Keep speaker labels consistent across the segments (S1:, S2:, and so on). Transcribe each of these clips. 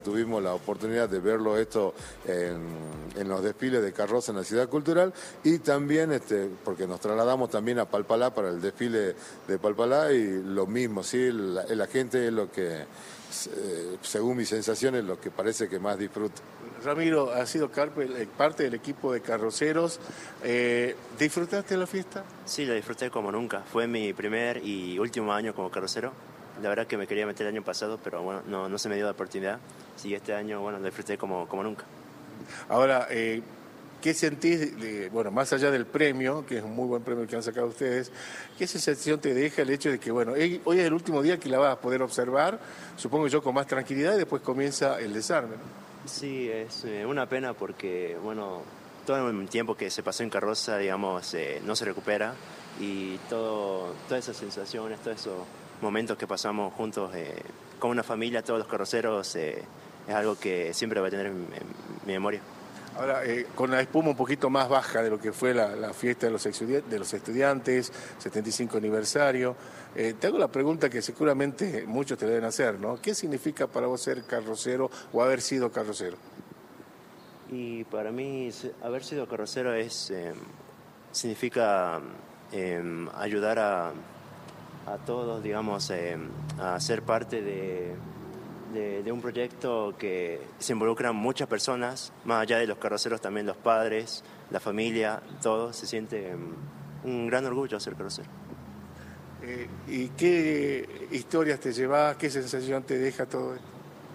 S1: Tuvimos la oportunidad de verlo esto en los desfiles de carroza en la Ciudad Cultural y también, porque nos trasladamos también a Palpalá para el desfile de Palpalá y lo mismo, ¿sí? La gente es lo que, según mis sensaciones, lo que parece que más disfruta.
S2: Ramiro, ha sido parte del equipo de carroceros. ¿Disfrutaste la fiesta?
S3: Sí, la disfruté como nunca. Fue mi primer y último año como carrocero. La verdad que me quería meter el año pasado, pero bueno, no se me dio la oportunidad. Sí, este año, bueno, lo disfruté como nunca. Ahora,
S2: ¿qué sentís, bueno, más allá del premio, que es un muy buen premio que han sacado ustedes, qué sensación te deja el hecho de que, bueno, hoy es el último día que la vas a poder observar, supongo yo con más tranquilidad, y después comienza el desarme, ¿no?
S3: Sí, es una pena porque, bueno, todo el tiempo que se pasó en carroza, digamos, no se recupera y todas esas sensaciones, todos esos momentos que pasamos juntos con una familia, todos los carroceros, es algo que siempre voy a tener en mi memoria.
S2: Ahora, con la espuma un poquito más baja de lo que fue la fiesta de los estudiantes, 75 aniversario, te hago la pregunta que seguramente muchos te deben hacer, ¿no? ¿Qué significa para vos ser carrocero o haber sido carrocero?
S3: Y para mí, haber sido carrocero significa ayudar a todos, digamos, a ser parte de un proyecto que se involucran muchas personas, más allá de los carroceros también los padres, la familia, todos. Se siente un gran orgullo ser carrocero.
S2: ¿Y qué historias te llevas, qué sensación te deja todo esto?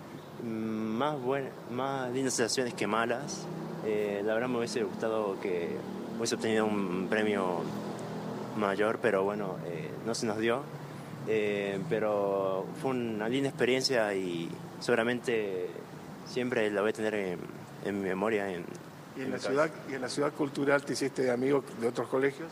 S3: Más lindas sensaciones que malas. La verdad me hubiese gustado que hubiese obtenido un premio mayor, pero bueno, no se nos dio. Pero fue una linda experiencia y seguramente siempre la voy a tener en mi memoria.
S2: ¿Y en la ciudad cultural te hiciste amigo de otros colegios?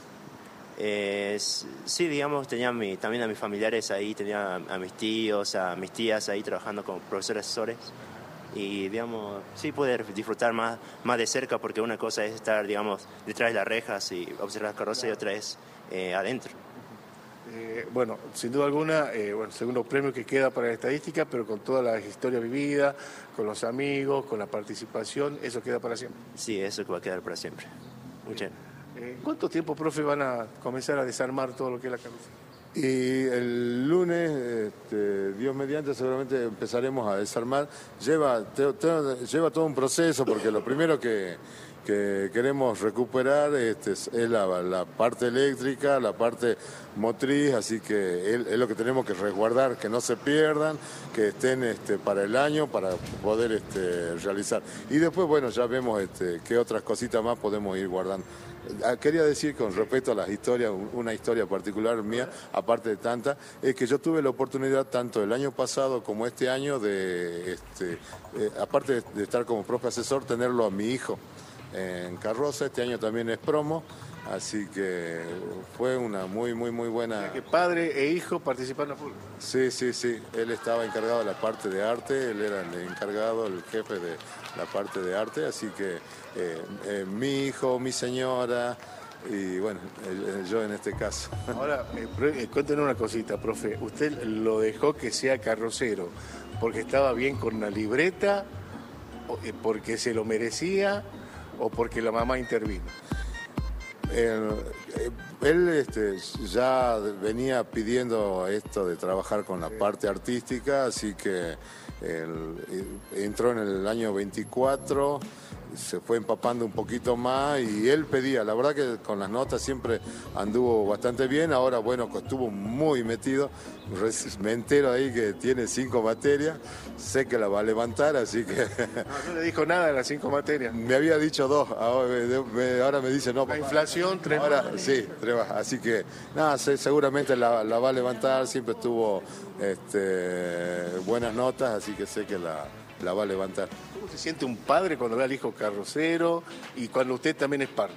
S3: Sí, digamos, tenía también a mis familiares ahí, tenía a mis tíos, a mis tías ahí trabajando como profesores asesores. Y, digamos, sí poder disfrutar más de cerca, porque una cosa es estar, digamos, detrás de las rejas y observar las carrozas, y otra es adentro.
S2: Bueno, sin duda alguna, segundo premio que queda para la estadística, pero con toda la historia vivida, con los amigos, con la participación, eso queda para siempre.
S3: Sí, eso que va a quedar para siempre. Muchas
S2: gracias. ¿Cuánto tiempo, profe, van a comenzar a desarmar todo lo que es la carroza?
S1: Y el lunes, Dios mediante, seguramente empezaremos a desarmar. Lleva todo un proceso, porque lo primero que queremos recuperar es la parte eléctrica, la parte motriz, así que es lo que tenemos que resguardar, que no se pierdan, que estén para el año, para poder realizar. Y después, bueno, ya vemos qué otras cositas más podemos ir guardando. Quería decir con respecto a las historias, una historia particular mía, aparte de tanta, es que yo tuve la oportunidad tanto el año pasado como este año de, aparte de estar como profe asesor, tenerlo a mi hijo en carroza. Este año también es promo, así que fue una muy buena.
S2: O sea, que padre e hijo participaron a full.
S1: Sí, él estaba encargado de la parte de arte, él era el encargado, el jefe de la parte de arte, así que mi hijo, mi señora y bueno, yo en este caso.
S2: Ahora, cuéntenos una cosita, profe, ¿usted lo dejó que sea carrocero porque estaba bien con una libreta, porque se lo merecía o porque la mamá intervino?
S1: Él ya venía pidiendo esto de trabajar con la parte artística, así que entró en el año 24, se fue empapando un poquito más y él pedía, la verdad que con las notas siempre anduvo bastante bien, ahora bueno, estuvo muy metido, me entero ahí que tiene 5 materias, sé que la va a levantar, así que...
S2: No le dijo nada de las 5 materias.
S1: Me había dicho 2, ahora me dice no.
S2: La inflación, 3 más.
S1: Ahora sí, 3 más, así que nada, seguramente la va a levantar, siempre tuvo buenas notas, así que sé que la va a levantar.
S2: ¿Cómo se siente un padre cuando ve al hijo carrocero y cuando usted también es parte?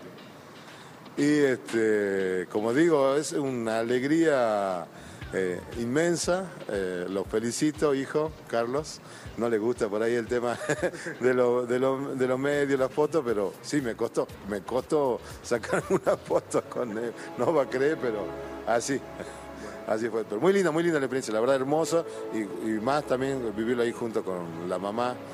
S1: Y como digo, es una alegría inmensa. Lo felicito, hijo, Carlos. No le gusta por ahí el tema de los medios, las fotos, pero sí, me costó sacar una foto con él. No va a creer, pero así fue. Pero muy linda la experiencia, la verdad hermosa, y más también vivirlo ahí junto con la mamá.